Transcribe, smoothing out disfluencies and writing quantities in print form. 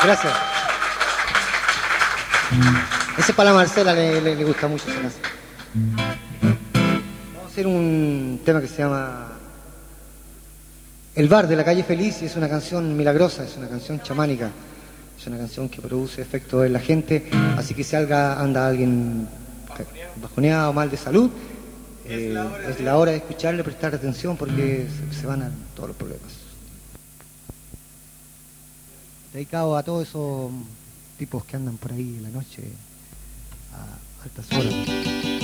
Gracias. Ese para la Marcela, le gusta mucho esa canción. Vamos a hacer un tema que se llama El bar de la calle Feliz, y es una canción milagrosa, es una canción chamánica, es una canción que produce efecto en la gente, así que si anda alguien bajoneado, mal de salud, es la hora de escucharle, prestar atención, porque se van a todos los problemas. Dedicado a todos esos tipos que andan por ahí en la noche a altas horas.